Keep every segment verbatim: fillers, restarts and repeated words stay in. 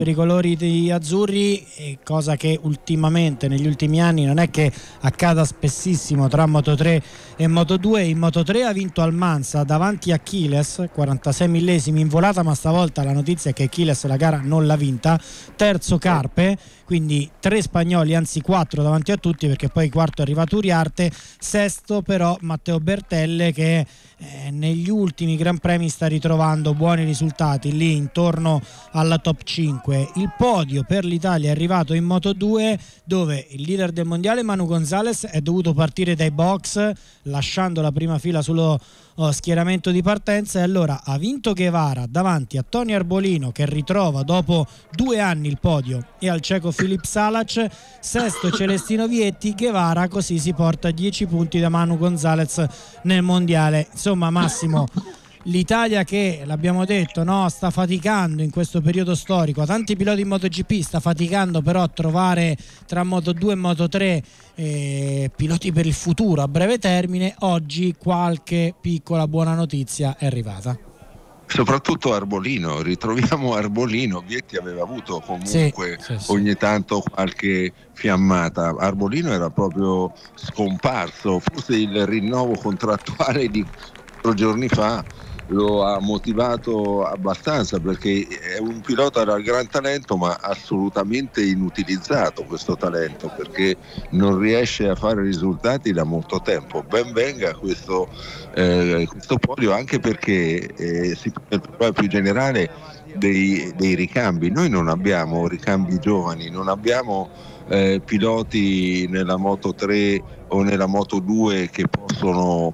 per i colori di azzurri, cosa che ultimamente negli ultimi anni non è che accada spessissimo tra Moto tre e Moto due. In Moto tre ha vinto Almanza davanti a Chiles, quarantasei millesimi in volata, ma stavolta la notizia è che Chiles la gara non l'ha vinta. Terzo Carpe, quindi tre spagnoli, anzi quattro davanti a tutti, perché poi quarto è arrivato Uriarte. Sesto però Matteo Bertelle, che eh, negli ultimi Gran Premi sta ritrovando buoni risultati lì intorno alla top cinque. Il podio per l'Italia è arrivato in Moto due, dove il leader del mondiale Manu Gonzalez è dovuto partire dai box lasciando la prima fila sullo oh, schieramento di partenza, e allora ha vinto Guevara davanti a Tony Arbolino, che ritrova dopo due anni il podio, e al ceco Filip Salac. Sesto Celestino Vietti. Guevara così si porta dieci punti da Manu Gonzalez nel mondiale. Insomma, Massimo, l'Italia che, l'abbiamo detto, no, sta faticando in questo periodo storico, tanti piloti in MotoGP, sta faticando però a trovare tra Moto due e Moto tre eh, piloti per il futuro a breve termine. Oggi qualche piccola buona notizia è arrivata. Soprattutto Arbolino, ritroviamo Arbolino. Vietti aveva avuto comunque sì, sì, sì. ogni tanto qualche fiammata. Arbolino era proprio scomparso, forse il rinnovo contrattuale di quattro giorni fa lo ha motivato abbastanza, perché è un pilota dal gran talento, ma assolutamente inutilizzato questo talento, perché non riesce a fare risultati da molto tempo. Ben venga questo, eh, questo podio, anche perché eh, si pone il problema più generale dei, dei ricambi. Noi non abbiamo ricambi giovani, non abbiamo eh, piloti nella Moto tre o nella Moto due che possono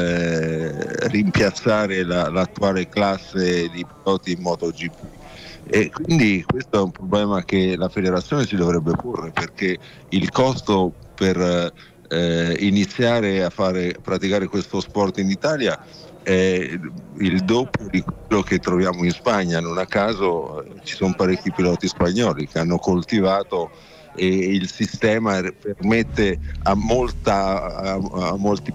Eh, rimpiazzare la, l'attuale classe di piloti in MotoGP, e quindi questo è un problema che la federazione si dovrebbe porre, perché il costo per eh, iniziare a fare praticare questo sport in Italia è il doppio di quello che troviamo in Spagna. Non a caso eh, ci sono parecchi piloti spagnoli che hanno coltivato, e il sistema permette a molta a, a molti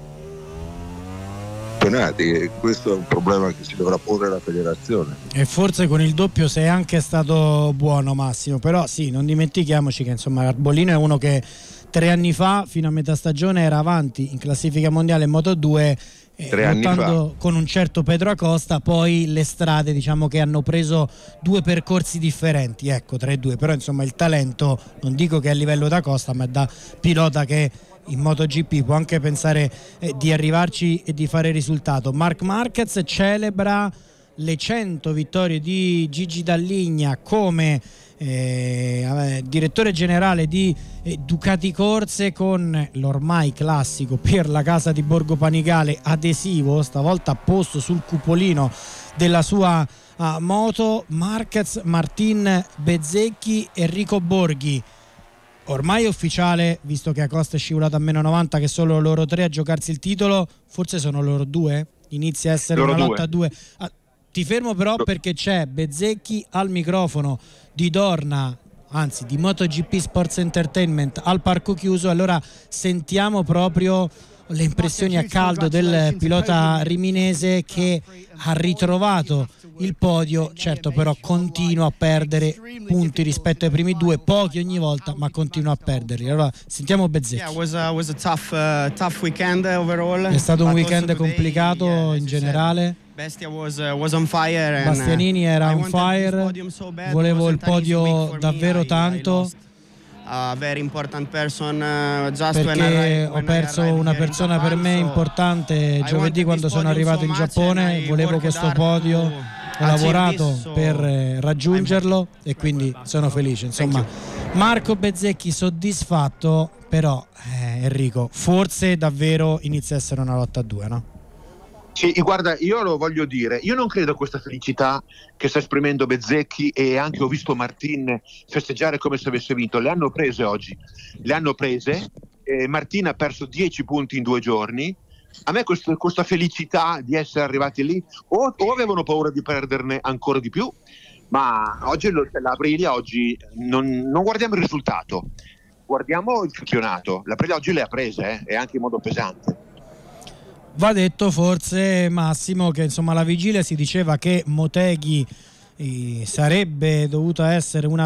e questo è un problema che si dovrà porre la federazione. E forse con il doppio sei anche stato buono, Massimo, però sì, non dimentichiamoci che insomma Arbolino è uno che tre anni fa fino a metà stagione era avanti in classifica mondiale in Moto due, eh, lottando con un certo Pedro Acosta. Poi le strade, diciamo che hanno preso due percorsi differenti, ecco, tra i due, però insomma il talento non dico che è a livello da Costa, ma da pilota che in MotoGP può anche pensare eh, di arrivarci e di fare risultato. Marc Marquez celebra le cento vittorie di Gigi Dall'Igna come eh, direttore generale di eh, Ducati Corse, con l'ormai classico per la casa di Borgo Panigale adesivo, stavolta apposto sul cupolino della sua uh, moto. Marquez, Martin Bezzecchi, Enrico Borghi. Ormai è ufficiale, visto che Acosta è scivolato a meno novanta, che sono loro tre a giocarsi il titolo. Forse sono loro due, inizia a essere loro una due. lotta a due. Ah, ti fermo però perché c'è Bezzecchi al microfono di Dorna, anzi di MotoGP Sports Entertainment al parco chiuso. Allora sentiamo proprio le impressioni a caldo del pilota riminese, che ha ritrovato il podio, certo, però continua a perdere punti rispetto ai primi due, pochi ogni volta, ma continua a perderli. Allora sentiamo Bezzecchi. È stato un weekend complicato in generale. Bastianini era on fire, volevo il podio davvero tanto, perché ho perso una persona per me importante giovedì quando sono arrivato in Giappone. Volevo questo podio, ho lavorato per raggiungerlo e quindi sono felice. Insomma, Marco Bezzecchi soddisfatto, però eh, Enrico, forse davvero inizia a essere una lotta a due, no? Sì, guarda, io lo voglio dire, io non credo a questa felicità che sta esprimendo Bezzecchi, e anche ho visto Martin festeggiare come se avesse vinto. Le hanno prese oggi, le hanno prese, eh, Martin ha perso dieci punti in due giorni. A me questo, questa felicità di essere arrivati lì, o, o avevano paura di perderne ancora di più, ma oggi la Aprilia oggi non, non guardiamo il risultato, guardiamo il campionato. La Aprilia oggi le ha prese, eh, e anche in modo pesante. Va detto forse, Massimo, che insomma alla vigilia si diceva che Motegi eh, sarebbe dovuta essere una